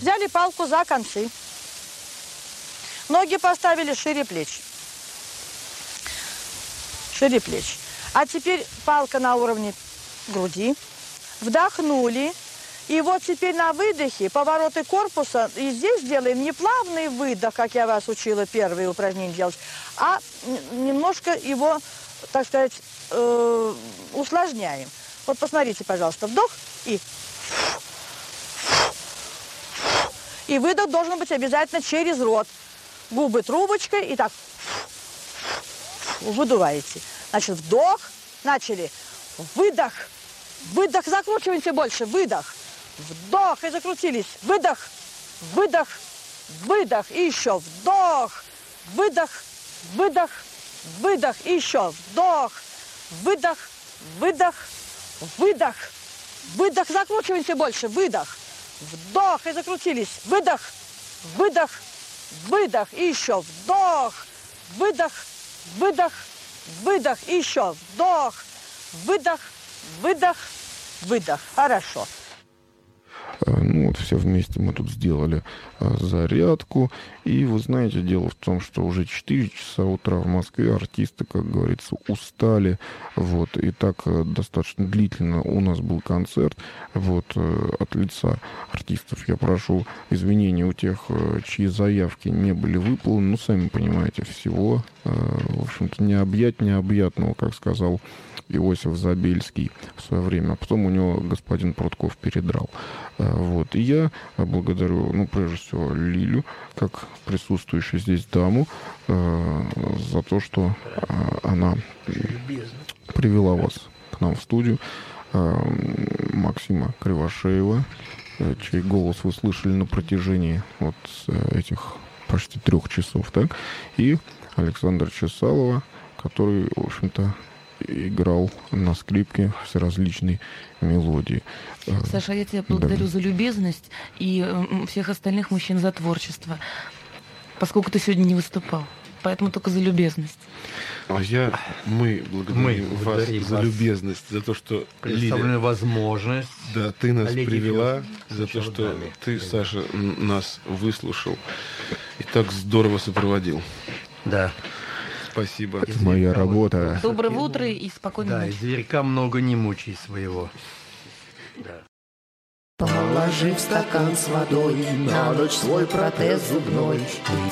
Взяли палку за концы. Ноги поставили шире плеч. Шире плеч. А теперь палка на уровне груди. Вдохнули. И вот теперь на выдохе повороты корпуса. И здесь делаем не плавный выдох, как я вас учила первые упражнения делать, а немножко его, так сказать, усложняем. Вот посмотрите, пожалуйста, вдох и... И выдох должен быть обязательно через рот. Губы трубочкой и так выдуваете. Значит, вдох, начали, выдох, выдох, закручиваемся больше, выдох, вдох и закрутились, выдох, выдох, выдох и еще вдох, выдох, выдох, выдох и еще вдох, выдох, выдох, выдох, выдох, закручиваемся больше, выдох, вдох и закрутились, выдох, выдох, выдох и еще вдох, выдох, выдох, выдох и еще вдох, выдох, выдох, выдох. Хорошо. Ну вот все вместе мы тут сделали зарядку. И вы знаете, дело в том, что уже 4 часа утра в Москве артисты, как говорится, устали. Вот. И так достаточно длительно у нас был концерт. Вот. От лица артистов я прошу извинения у тех, чьи заявки не были выполнены. Ну, сами понимаете, всего, в общем-то, не объять необъятного, как сказал Иосиф Забельский в свое время. А потом у него господин Прутков передрал. Вот. И я благодарю, ну, прежде всего, Лилю, как присутствующую здесь даму, за то, что она привела вас к нам в студию. Максима Кривошеева, чей голос вы слышали на протяжении вот этих почти 3 часов, так? И Александра Чесалова, который, в общем-то, играл на скрипке всеразличные мелодии. Саша, я тебя благодарю за любезность и всех остальных мужчин за творчество, поскольку ты сегодня не выступал. Поэтому только за любезность. Мы благодарим вас за любезность, за то, что предоставленную возможность. Да, ты нас Олег привела, Ефимов, за то, что нами. ты, Саша, нас выслушал и так здорово сопроводил. Да. Спасибо. Это моя работа. Доброго утра и спокойной Да, и ночи. зверька много не мучай своего. Да. Положи в стакан с водой на ночь свой протез зубной.